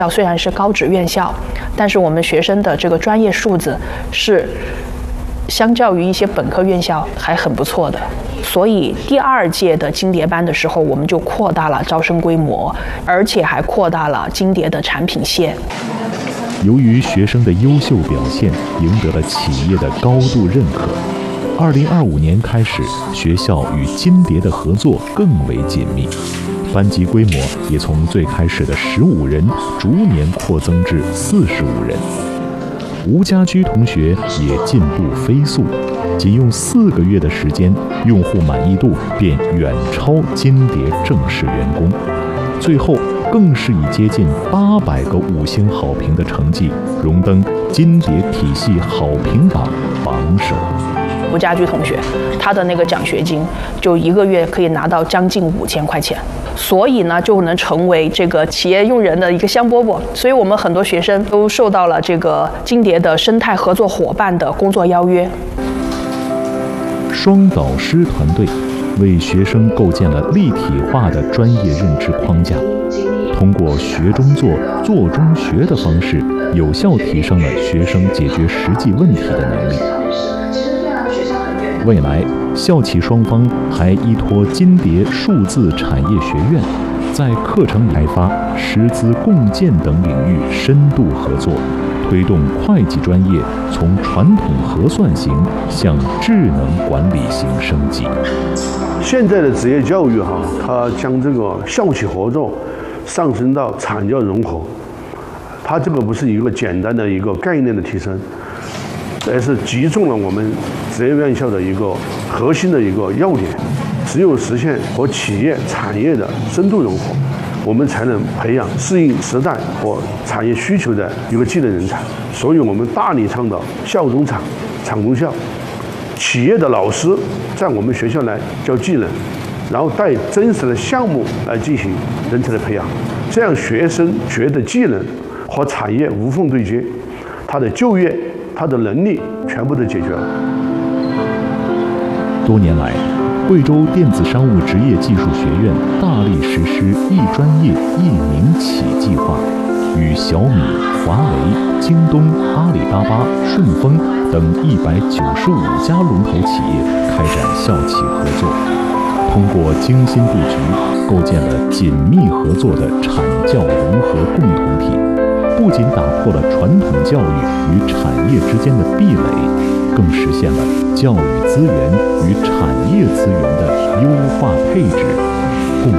虽然是高职院校，但是我们学生的这个专业素质是相较于一些本科院校还很不错的。所以第2届的金蝶班的时候，我们就扩大了招生规模，而且还扩大了金蝶的产品线。 由于学生的优秀表现赢得了企业的高度认可，2025年开始，学校与金蝶的合作更为紧密，班级规模也从最开始的15人逐年扩增至45人。吴家驹同学也进步飞速，仅用4个月的时间，用户满意度便远超金蝶正式员工，最后更是以接近800个5星好评的成绩，荣登金蝶体系好评榜榜首。 吴家驹同学，他的那个奖学金就1个月可以拿到将近5000块钱，所以呢就能成为这个企业用人的一个香饽饽。所以我们很多学生都受到了这个金蝶的生态合作伙伴的工作邀约。 双导师团队为学生构建了立体化的专业认知框架，通过学中做、做中学的方式，有效提升了学生解决实际问题的能力。未来，校企双方还依托金蝶数字产业学院，在课程开发、师资共建等领域深度合作，推动会计专业从传统核算型向智能管理型升级。 现在的职业教育它将这个校企合作上升到产教融合，它这个不是一个简单的一个概念的提升，而是击中了我们职业院校的一个核心的一个要点。只有实现和企业产业的深度融合，我们才能培养适应时代和产业需求的一个技能人才。所以我们大力倡导校中厂、厂中校，企业的老师在我们学校来教技能，然后带真实的项目来进行人才的培养，这样学生学的技能和产业无缝对接，他的就业、他的能力全部都解决了。 多年来，贵州电子商务职业技术学院大力实施一专业一民企计划，与小米、华为、京东、阿里巴巴、顺丰等195家龙头企业开展校企合作，通过精心布局，构建了紧密合作的产教融合共同体，不仅打破了传统教育与产业之间的壁垒，更实现了教育资源与产业资源的优化配置